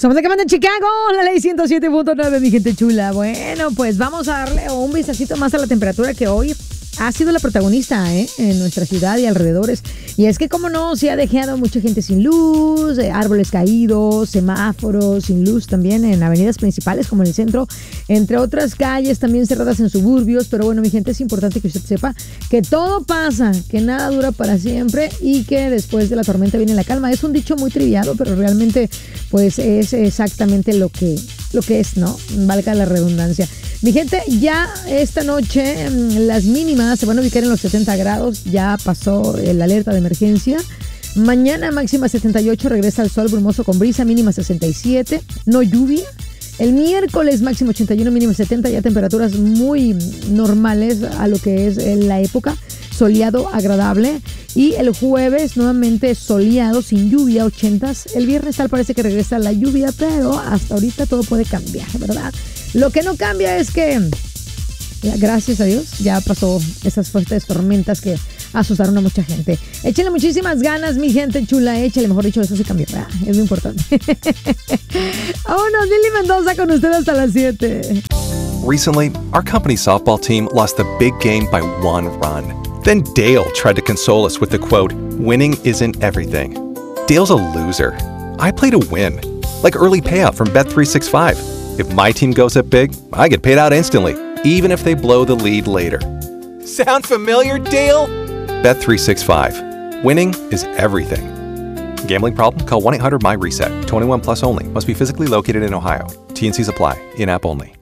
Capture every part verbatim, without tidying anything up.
Somos de que manda en Chicago, la ley ciento siete punto nueve, mi gente chula. Bueno, pues vamos a darle un vistacito más a la temperatura que hoy ha sido la protagonista ¿eh? en nuestra ciudad y alrededores. Y es que, como no, se ha dejado mucha gente sin luz, eh, árboles caídos, semáforos sin luz también en avenidas principales como en el centro, entre otras calles también cerradas en suburbios. Pero bueno, mi gente, es importante que usted sepa que todo pasa, que nada dura para siempre y que después de la tormenta viene la calma. Es un dicho muy triviado, pero realmente pues es exactamente lo que, lo que es, ¿no? Valga la redundancia. Mi gente, ya esta noche las mínimas se van a ubicar en los setenta grados, ya pasó la alerta de emergencia. Mañana máxima setenta y ocho, regresa el sol brumoso con brisa, mínima sesenta y siete, no lluvia. El miércoles máximo ochenta y uno, mínimo setenta, ya temperaturas muy normales a lo que es la época, soleado, agradable. Y el jueves nuevamente soleado, sin lluvia, ochenta. El viernes tal parece que regresa la lluvia, pero hasta ahorita todo puede cambiar, ¿verdad? Lo que no cambia es que, gracias a Dios, ya pasó esas fuertes tormentas que asustaron a mucha gente. Échale muchísimas ganas, mi gente chula, échale, mejor dicho, eso sí cambió, ¿verdad? Es lo importante. Vámonos, Lili Mendoza con ustedes hasta las siete. Recently, our company's softball team lost the big game by one run. Then Dale tried to console us with the quote, "Winning isn't everything." Dale's a loser. I play to win, like early payout from Bet three sixty-five. If my team goes up big, I get paid out instantly, even if they blow the lead later. Sound familiar, Dale? Bet three sixty-five. Winning is everything. Gambling problem? Call one eight hundred my reset. twenty-one plus only. Must be physically located in Ohio. T and C's apply. In-app only.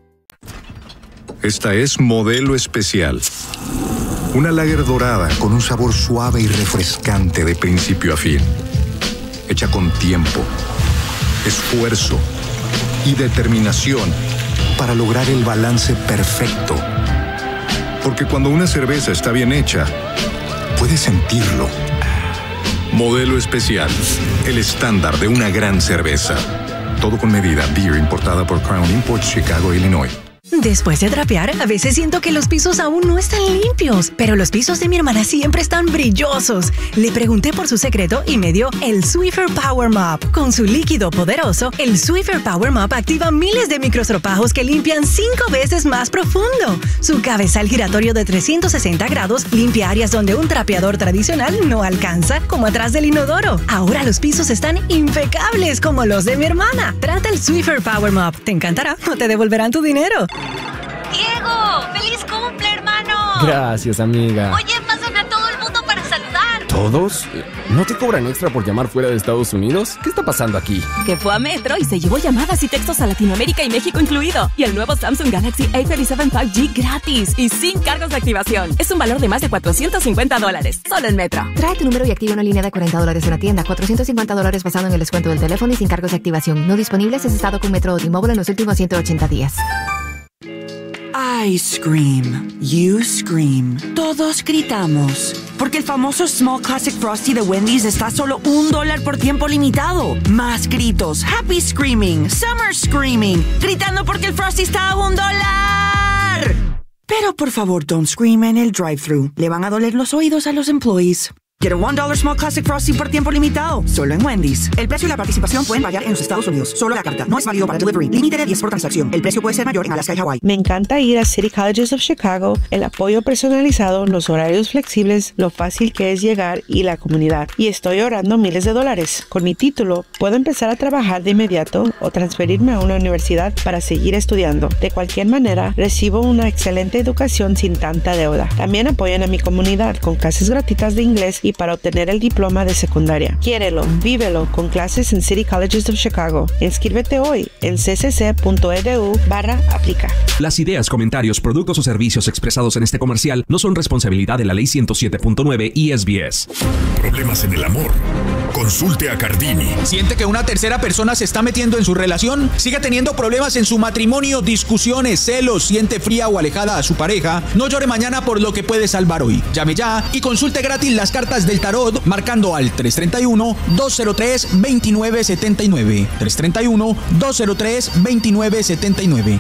Esta es Modelo Especial. Una lager dorada con un sabor suave y refrescante de principio a fin. Hecha con tiempo, esfuerzo y determinación para lograr el balance perfecto. Porque cuando una cerveza está bien hecha, puedes sentirlo. Modelo Especial, el estándar de una gran cerveza. Todo con medida. Beer importada por Crown Imports, Chicago, Illinois. Después de trapear, a veces siento que los pisos aún no están limpios, pero los pisos de mi hermana siempre están brillosos. Le pregunté por su secreto y me dio el Swiffer Power Mop. Con su líquido poderoso, el Swiffer Power Mop activa miles de microstropajos que limpian cinco veces más profundo. Su cabezal giratorio de trescientos sesenta grados limpia áreas donde un trapeador tradicional no alcanza, como atrás del inodoro. Ahora los pisos están impecables como los de mi hermana. Trata el Swiffer Power Mop. Te encantará o te devolverán tu dinero. ¡Diego! ¡Feliz cumple, hermano! Gracias, amiga. Oye, pasan a todo el mundo para saludar. ¿Todos? ¿No te cobran extra por llamar fuera de Estados Unidos? ¿Qué está pasando aquí? Que fue a Metro y se llevó llamadas y textos a Latinoamérica y México incluido. Y el nuevo Samsung Galaxy A treinta y siete cinco G gratis y sin cargos de activación. Es un valor de más de cuatrocientos cincuenta dólares. Solo en Metro. Trae tu número y activa una línea de cuarenta dólares en la tienda. cuatrocientos cincuenta dólares basado en el descuento del teléfono y sin cargos de activación. No disponibles si has estado con Metro o T-Mobile en los últimos ciento ochenta días. I scream, you scream, todos gritamos, porque el famoso Small Classic Frosty de Wendy's está a solo un dólar por tiempo limitado. Más gritos, happy screaming, summer screaming, gritando porque el Frosty está a un dólar. Pero por favor, don't scream en el drive-thru. Le van a doler los oídos a los employees. Get a one dollar Small Classic Frosty por tiempo limitado, solo en Wendy's. El precio y la participación pueden variar en los Estados Unidos. Solo la carta. No es válido para delivery. Límite de diez por transacción. El precio puede ser mayor en Alaska y Hawái. Me encanta ir a City Colleges of Chicago, el apoyo personalizado, los horarios flexibles, lo fácil que es llegar y la comunidad. Y estoy ahorrando miles de dólares. Con mi título, puedo empezar a trabajar de inmediato o transferirme a una universidad para seguir estudiando. De cualquier manera, recibo una excelente educación sin tanta deuda. También apoyan a mi comunidad con clases gratuitas de inglés y para obtener el diploma de secundaria. Quiérelo, vívelo con clases en City Colleges of Chicago. Inscríbete hoy en ccc.edu barra aplica. Las ideas, comentarios, productos o servicios expresados en este comercial no son responsabilidad de la ley ciento siete punto nueve y S B S. ¿Problemas en el amor? Consulte a Cardini. ¿Siente que una tercera persona se está metiendo en su relación? ¿Sigue teniendo problemas en su matrimonio, discusiones, celos, siente fría o alejada a su pareja? No llore mañana por lo que puede salvar hoy. Llame ya y consulte gratis las cartas del tarot marcando al tres tres uno, dos cero tres, dos nueve siete nueve. tres tres uno, dos cero tres, dos nueve siete nueve.